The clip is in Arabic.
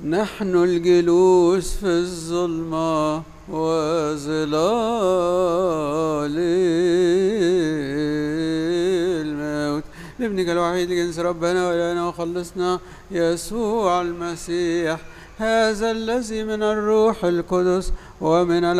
نحن الجلوس في الظلمة وظلال الموت لابنك الوحيد جنس ربنا وإلهنا وخلصنا يسوع المسيح، هذا الذي من الروح القدس ومن